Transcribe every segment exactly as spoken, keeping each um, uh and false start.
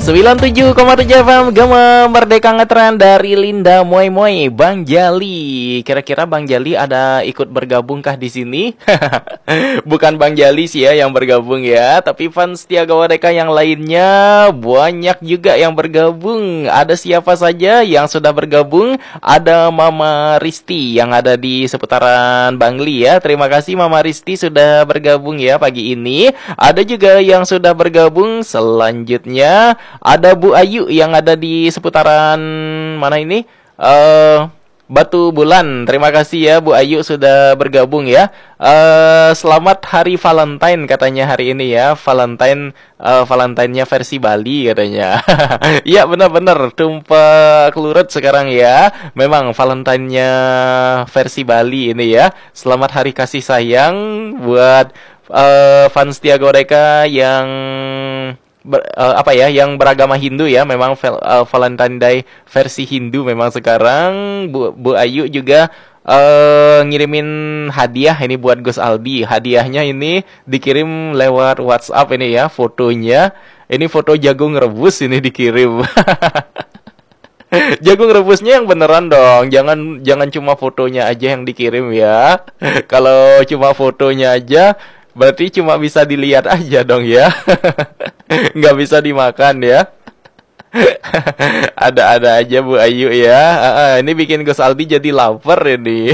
sembilan puluh tujuh koma tujuh F M Gema Merdeka Ngetren dari Linda Moy Moy Bang Jali. Kira-kira Bang Jali ada ikut bergabungkah di sini? Bukan Bang Jali sih ya yang bergabung ya, tapi fans Tiaga Merdeka yang lainnya banyak juga yang bergabung. Ada siapa saja yang sudah bergabung? Ada Mama Risti yang ada di seputaran Bangli ya. Terima kasih Mama Risti sudah bergabung ya pagi ini. Ada juga yang sudah bergabung. Selanjutnya ada Bu Ayu yang ada di seputaran mana ini? Uh, Batu Bulan. Terima kasih ya Bu Ayu sudah bergabung ya. Uh, selamat Hari Valentine katanya hari ini ya. Valentine uh, Valentine-nya versi Bali katanya. Iya benar-benar tumpah kelurut sekarang ya. Memang Valentine-nya versi Bali ini ya. Selamat Hari Kasih Sayang buat uh, fans Tiaga Merdeka yang Ber, uh, apa ya yang beragama Hindu ya. Memang uh, Valentine Day versi Hindu memang sekarang. Bu, Bu Ayu juga uh, ngirimin hadiah ini buat Gus Aldi. Hadiahnya ini dikirim lewat WhatsApp ini ya, fotonya. Ini foto jagung rebus ini dikirim. Jagung rebusnya yang beneran dong. Jangan jangan cuma fotonya aja yang dikirim ya. Kalau cuma fotonya aja berarti cuma bisa dilihat aja dong ya. Nggak bisa dimakan ya. Ada-ada aja Bu Ayu ya. uh, Ini bikin Gus Aldi jadi lapar ini.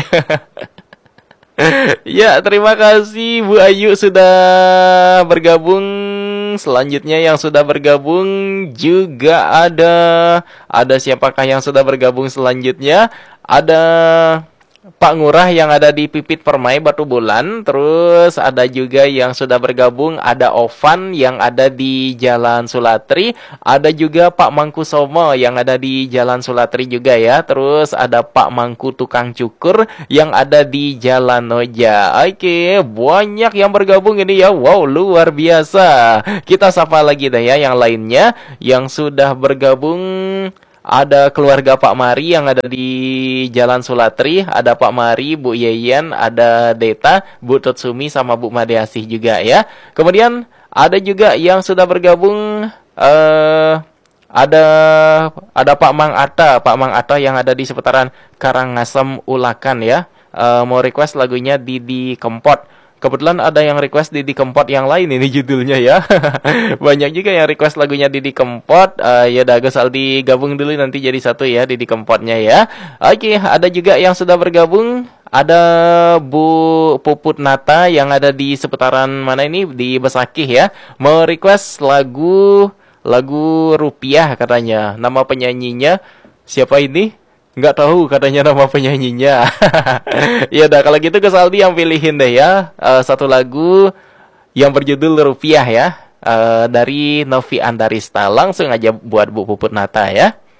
Ya terima kasih Bu Ayu sudah bergabung. Selanjutnya yang sudah bergabung juga ada. Ada siapakah yang sudah bergabung selanjutnya? Ada Pak Ngurah yang ada di Pipit Permai Batu Bulan. Terus ada juga yang sudah bergabung. Ada Ovan yang ada di Jalan Sulatri. Ada juga Pak Mangku Somo yang ada di Jalan Sulatri juga ya. Terus ada Pak Mangku Tukang Cukur yang ada di Jalan Noja. Oke, banyak yang bergabung ini ya. Wow, luar biasa. Kita sapa lagi deh ya yang lainnya yang sudah bergabung. Ada keluarga Pak Mari yang ada di Jalan Sulatri. Ada Pak Mari, Bu Yeyen, ada Deta, Bu Tutsumi, sama Bu Madeasih juga ya. Kemudian ada juga yang sudah bergabung. uh, Ada ada Pak Mang Atta. Pak Mang Atta yang ada di seputaran Karangasem Ulakan ya. uh, Mau request lagunya Didi Kempot. Kebetulan ada yang request Didi Kempot yang lain ini judulnya ya. Banyak juga yang request lagunya Didi Kempot. uh, Ya udah Gus Aldi gabung dulu nanti jadi satu ya Didi Kempotnya ya. Oke, ada juga yang sudah bergabung. Ada Bu Puput Nata yang ada di seputaran mana ini, di Besakih ya. Mau request lagu Lagu Rupiah katanya. Nama penyanyinya siapa ini? Nggak tahu katanya nama penyanyinya. Ya udah kalau gitu Gus Aldi yang pilihin deh ya. uh, Satu lagu yang berjudul Rupiah ya, uh, dari Novi Andarista. Langsung aja buat Bu Puput Nata ya.